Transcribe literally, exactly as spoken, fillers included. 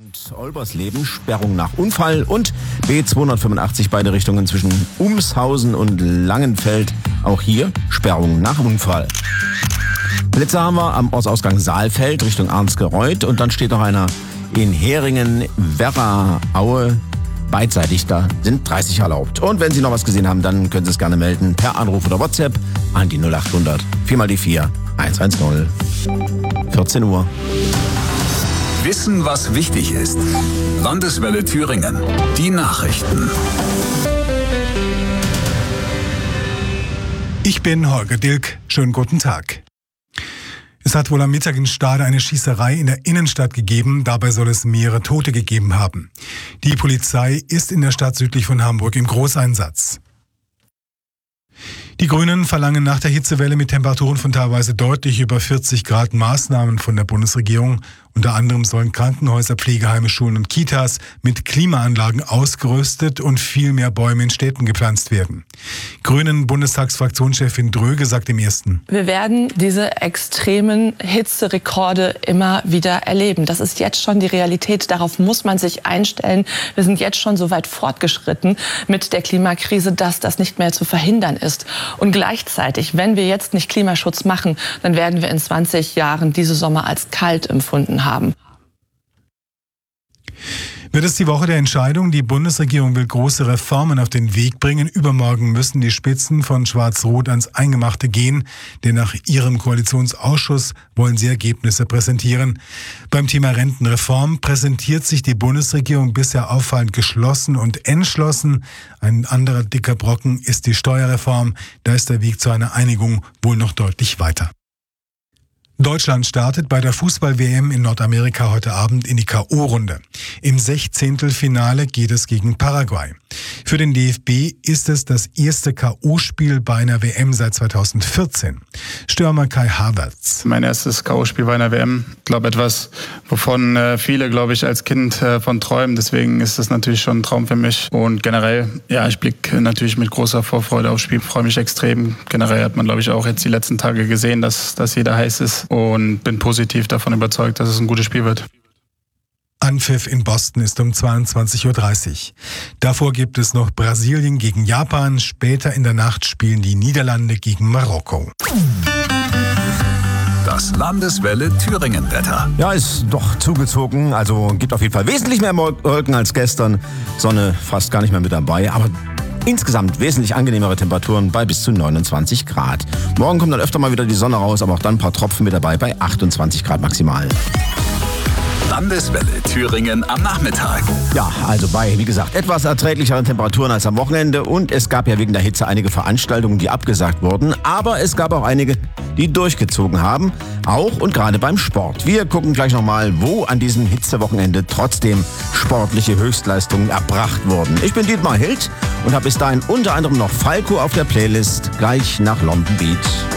und Olbersleben, Sperrung nach Unfall und B zweihundertfünfundachtzig, beide Richtungen zwischen Umshausen und Langenfeld. Auch hier Sperrung nach Unfall. Blitzer haben wir am Ortsausgang Saalfeld Richtung Arnsgereuth und dann steht noch einer in Heringen-Werra-Aue. Beidseitig, da sind dreißig erlaubt. Und wenn Sie noch was gesehen haben, dann können Sie es gerne melden per Anruf oder WhatsApp an die null achthundert vier mal die vier eins eins null. vierzehn Uhr. Wissen, was wichtig ist. Landeswelle Thüringen. Die Nachrichten. Ich bin Holger Dilk. Schönen guten Tag. Es hat wohl am Mittag in Stade eine Schießerei in der Innenstadt gegeben. Dabei soll es mehrere Tote gegeben haben. Die Polizei ist in der Stadt südlich von Hamburg im Großeinsatz. Die Grünen verlangen nach der Hitzewelle mit Temperaturen von teilweise deutlich über vierzig Grad Maßnahmen von der Bundesregierung. Unter anderem sollen Krankenhäuser, Pflegeheime, Schulen und Kitas mit Klimaanlagen ausgerüstet und viel mehr Bäume in Städten gepflanzt werden. Grünen-Bundestagsfraktionschefin Dröge sagt im Ersten: Wir werden diese extremen Hitzerekorde immer wieder erleben. Das ist jetzt schon die Realität. Darauf muss man sich einstellen. Wir sind jetzt schon so weit fortgeschritten mit der Klimakrise, dass das nicht mehr zu verhindern ist. Und gleichzeitig, wenn wir jetzt nicht Klimaschutz machen, dann werden wir in zwanzig Jahren diese Sommer als kalt empfunden haben. Wird es die Woche der Entscheidung? Die Bundesregierung will große Reformen auf den Weg bringen. Übermorgen müssen die Spitzen von Schwarz-Rot ans Eingemachte gehen, denn nach ihrem Koalitionsausschuss wollen sie Ergebnisse präsentieren. Beim Thema Rentenreform präsentiert sich die Bundesregierung bisher auffallend geschlossen und entschlossen. Ein anderer dicker Brocken ist die Steuerreform. Da ist der Weg zu einer Einigung wohl noch deutlich weiter. Deutschland startet bei der Fußball-W M in Nordamerika heute Abend in die K O-Runde. Im Sechzehntelfinale geht es gegen Paraguay. Für den D F B ist es das erste K O-Spiel bei einer W M seit zweitausendvierzehn. Stürmer Kai Havertz: Mein erstes K O-Spiel bei einer W M. Ich glaube, etwas, wovon äh, viele, glaube ich, als Kind äh, von träumen. Deswegen ist das natürlich schon ein Traum für mich. Und generell, ja, ich blicke natürlich mit großer Vorfreude aufs Spiel. Freue mich extrem. Generell hat man, glaube ich, auch jetzt die letzten Tage gesehen, dass, dass jeder heiß ist. Und bin positiv davon überzeugt, dass es ein gutes Spiel wird. Anpfiff in Boston ist um zweiundzwanzig Uhr dreißig. Davor gibt es noch Brasilien gegen Japan. Später in der Nacht spielen die Niederlande gegen Marokko. Das Landeswelle Thüringen-Wetter. Ja, ist doch zugezogen. Also gibt auf jeden Fall wesentlich mehr Wolken als gestern. Sonne fast gar nicht mehr mit dabei. Aber insgesamt wesentlich angenehmere Temperaturen bei bis zu neunundzwanzig Grad. Morgen kommt dann öfter mal wieder die Sonne raus, aber auch dann ein paar Tropfen mit dabei bei achtundzwanzig Grad maximal. Landeswelle Thüringen am Nachmittag. Ja, also bei, wie gesagt, etwas erträglicheren Temperaturen als am Wochenende. Und es gab ja wegen der Hitze einige Veranstaltungen, die abgesagt wurden. Aber es gab auch einige, die durchgezogen haben. Auch und gerade beim Sport. Wir gucken gleich nochmal, wo an diesem Hitzewochenende trotzdem sportliche Höchstleistungen erbracht wurden. Ich bin Dietmar Hild und habe bis dahin unter anderem noch Falco auf der Playlist, gleich nach London Beat.